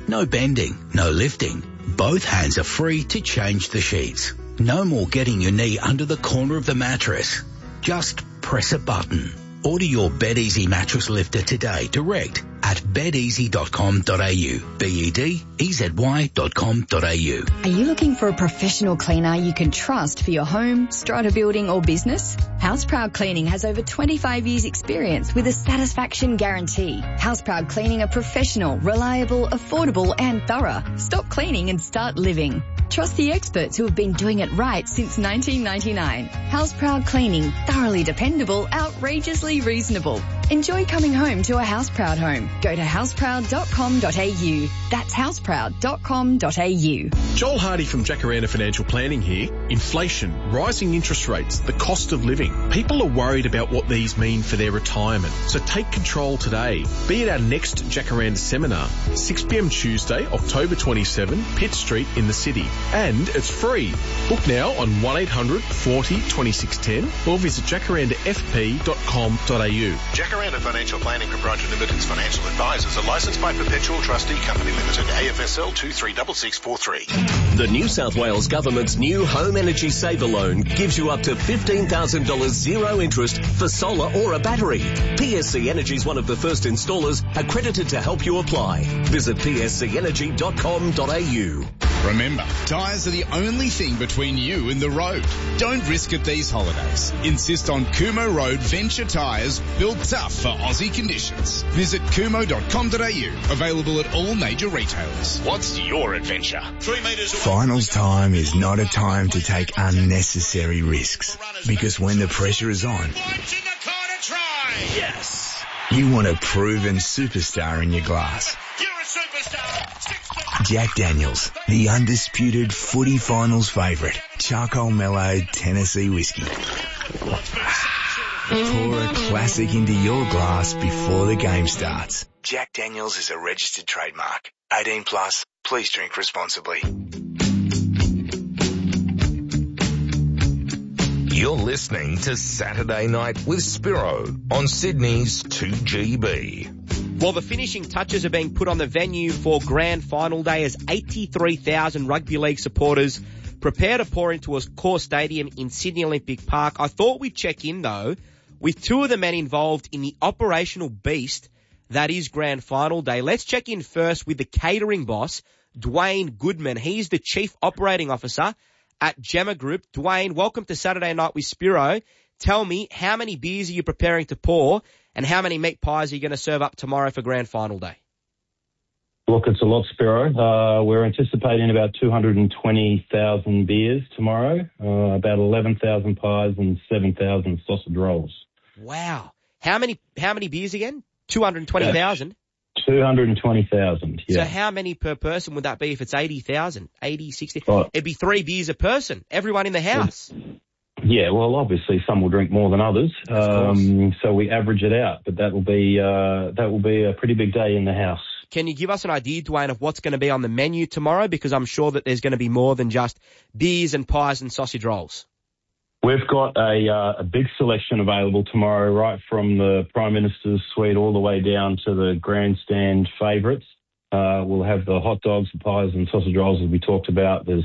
No bending, no lifting. Both hands are free to change the sheets. No more getting your knee under the corner of the mattress. Just press a button. Order your BedEasy mattress lifter today direct at bedeasy.com.au. bedeasy.com.au. Are you looking for a professional cleaner you can trust for your home, strata building or business? Houseproud Cleaning has over 25 years experience with a satisfaction guarantee. Houseproud Cleaning are professional, reliable, affordable and thorough. Stop cleaning and start living. Trust the experts who have been doing it right since 1999. Houseproud Cleaning, thoroughly dependable, outrageously reasonable. Enjoy coming home to a Houseproud home. Go to houseproud.com.au. That's houseproud.com.au. Joel Hardy from Jacaranda Financial Planning here. Inflation, rising interest rates, the cost of living. People are worried about what these mean for their retirement. So take control today. Be at our next Jacaranda seminar, 6 p.m. Tuesday, October 27, Pitt Street in the city. And it's free. Book now on 1-800-40-2610 or visit jacarandafp.com.au. Jacaranda Financial Planning Proprietary Limited's financial advisors are licensed by Perpetual Trustee Company Limited, AFSL 236643. The New South Wales Government's new Home Energy Saver Loan gives you up to $15,000 zero interest for solar or a battery. PSC Energy is one of the first installers accredited to help you apply. Visit pscenergy.com.au. Remember, tyres are the only thing between you and the road. Don't risk it these holidays. Insist on Kumo Road Venture tyres, built tough for Aussie conditions. Visit kumo.com.au. Available at all major retailers. What's your adventure? 3 metres away. Finals time is not a time to take unnecessary risks. Because when the pressure is on, Yes! you want a proven superstar in your glass. You're a superstar! Jack Daniels, the undisputed footy finals favourite. Charcoal mellowed Tennessee whiskey. Pour a classic into your glass before the game starts. Jack Daniels is a registered trademark. 18 plus. Please drink responsibly. You're listening to Saturday Night with Spiro on Sydney's 2GB. Well, the finishing touches are being put on the venue for Grand Final Day as 83,000 rugby league supporters prepare to pour into a core stadium in Sydney Olympic Park. I thought we'd check in, though, with two of the men involved in the operational beast that is Grand Final Day. Let's check in first with the catering boss, Dwayne Goodman. He's the Chief Operating Officer at Gemma Group. Dwayne, welcome to Saturday Night with Spiro. Tell me, how many beers are you preparing to pour and how many meat pies are you going to serve up tomorrow for Grand Final Day? Look, it's a lot, Spiro. We're anticipating about 220,000 beers tomorrow, about 11,000 pies and 7,000 sausage rolls. Wow. How many beers again? 220,000? 220,000, yeah. So how many per person would that be if it's 80,000? 80, 60? Oh. It'd be 3 beers a person. Everyone in the house. Yeah, well, obviously some will drink more than others, so we average it out. But that will be a pretty big day in the house. Can you give us an idea, Dwayne, of what's going to be on the menu tomorrow? Because I'm sure that there's going to be more than just beers and pies and sausage rolls. We've got a big selection available tomorrow, right from the Prime Minister's suite all the way down to the grandstand favourites. We'll have the hot dogs, the pies and sausage rolls as we talked about. There's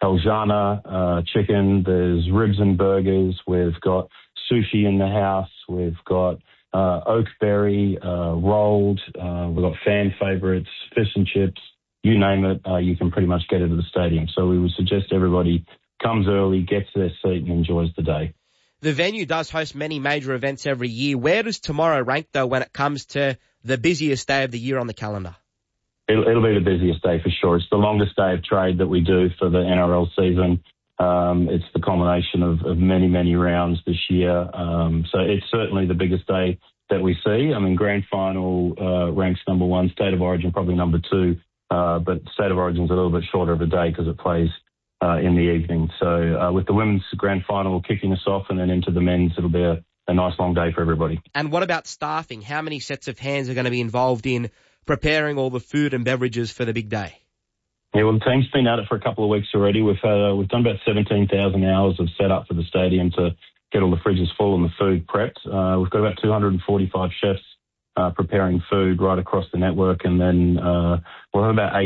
Aljana chicken, there's ribs and burgers. We've got sushi in the house. We've got oakberry rolled. We've got fan favourites, fish and chips. You name it, you can pretty much get it at the stadium. So we would suggest everybody comes early, gets their seat and enjoys the day. The venue does host many major events every year. Where does tomorrow rank, though, when it comes to the busiest day of the year on the calendar? It'll be the busiest day for sure. It's the longest day of trade that we do for the NRL season. It's the culmination of many, many rounds this year. So it's certainly the biggest day that we see. I mean, Grand Final ranks number 1, State of Origin probably number 2, but State of Origin's a little bit shorter of a day because it plays in the evening. So with the women's Grand Final kicking us off and then into the men's, it'll be a nice long day for everybody. And what about staffing? How many sets of hands are going to be involved in preparing all the food and beverages for the big day? Yeah, well, the team's been at it for a couple of weeks already. We've done about 17,000 hours of setup for the stadium to get all the fridges full and the food prepped. We've got about 245 chefs preparing food right across the network, and then we'll have about